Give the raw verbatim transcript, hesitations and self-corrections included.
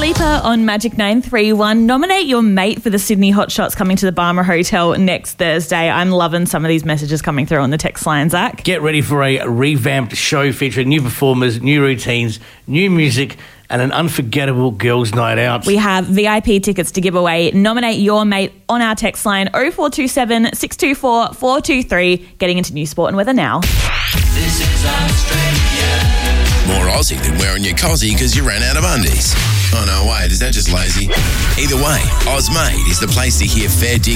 Lipa on Magic nine three one. Nominate your mate for the Sydney Hot Shots coming to the Barmer Hotel next Thursday. I'm loving some of these messages coming through on the text line, Zach. Get ready for a revamped show featuring new performers, new routines, new music, and an unforgettable girls' night out. We have V I P tickets to give away. Nominate your mate on our text line oh four two seven, six two four, four two three. Getting into news, sport and weather now. This is Australia. More Aussie than wearing your cozzy because you ran out of undies. Oh no, wait, is that just lazy? Either way, Ozmade is the place to hear fair dinkum